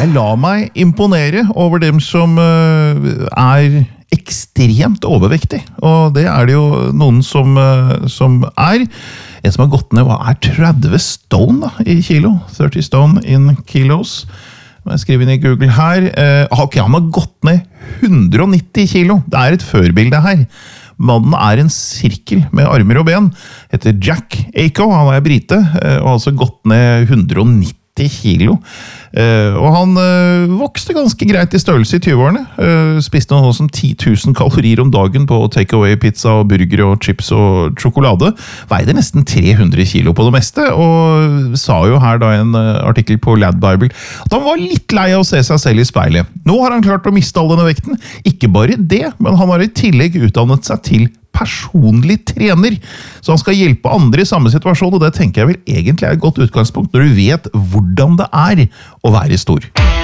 Jeg lar meg imponere over dem som ekstremt overvektig, og det det jo noen som en som har gått ned, hva 30 stone da, i kilo, 30 stone in kilos, jeg skriver inn i Google her, ok, han har gått ned 190 kilo, det et førbilde her, mannen en sirkel med armer og ben, heter Jack Aco, han brite, og har altså gått ned 190 kilo. Og han vokste ganske greit i størrelse i 20-årene. Spiste noe som 10 000 kalorier om dagen på take-away pizza og burger og chips og sjokolade. Veide nesten 300 kilo på det meste, og sa jo her da i en artikkel på Lad Bible at han var litt lei av å se seg selv i speilet. Nå har han klart å miste all denne vekten. Ikke bare det, men han har i tillegg utdannet seg til personlig trener, så han skal hjelpe andre i samme situasjon, og det tenker jeg vel egentlig et godt utgangspunkt når du vet hvordan det å være stor.